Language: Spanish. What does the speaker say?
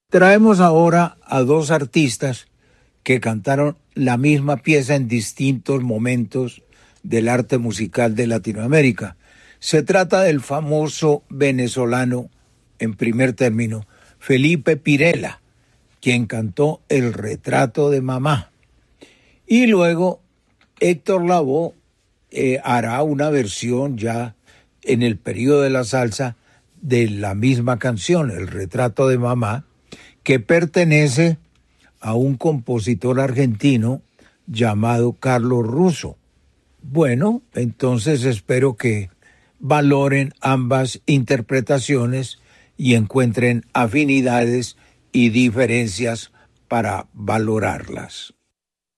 Traemos ahora a dos artistas que cantaron la misma pieza en distintos momentos del arte musical de Latinoamérica. Se trata del famoso venezolano, en primer término, Felipe Pirela, quien cantó El retrato de mamá. Y luego Héctor Lavoe hará una versión ya en el periodo de la salsa de la misma canción, El retrato de mamá, que pertenece a un compositor argentino llamado Carlos Russo. Bueno, entonces espero que valoren ambas interpretaciones y encuentren afinidades y diferencias para valorarlas.